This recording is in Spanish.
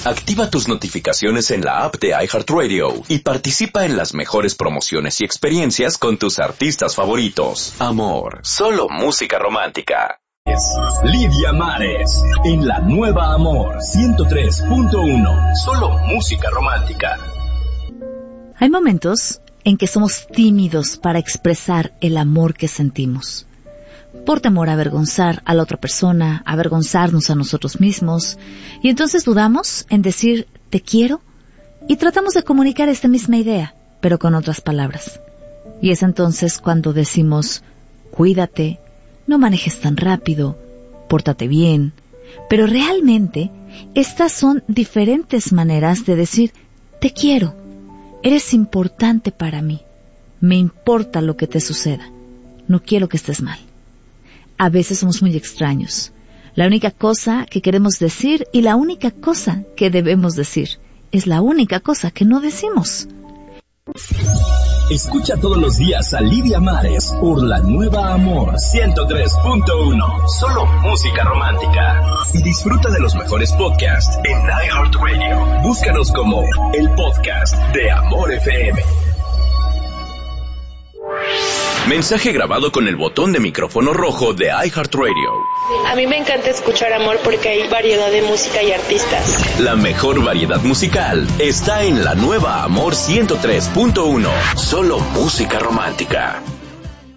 Activa tus notificaciones en la app de iHeartRadio y participa en las mejores promociones y experiencias con tus artistas favoritos. Amor, solo música romántica. Lidia Mares, en la nueva Amor 103.1, solo música romántica. Hay momentos en que somos tímidos para expresar el amor que sentimos. Por temor a avergonzar a la otra persona, a avergonzarnos a nosotros mismos, y entonces dudamos en decir te quiero y tratamos de comunicar esta misma idea, pero con otras palabras. Y es entonces cuando decimos cuídate, no manejes tan rápido, pórtate bien, pero realmente estas son diferentes maneras de decir te quiero, eres importante para mí, me importa lo que te suceda, no quiero que estés mal. A veces somos muy extraños. La única cosa que queremos decir y la única cosa que debemos decir es la única cosa que no decimos. Escucha todos los días a Lidia Mares por la nueva Amor 103.1, solo música romántica. Y disfruta de los mejores podcasts en iHeartRadio. Búscanos como el podcast de Amor FM. Mensaje grabado con el botón de micrófono rojo de iHeartRadio. A mí me encanta escuchar Amor porque hay variedad de música y artistas. La mejor variedad musical está en la nueva Amor 103.1. Solo música romántica.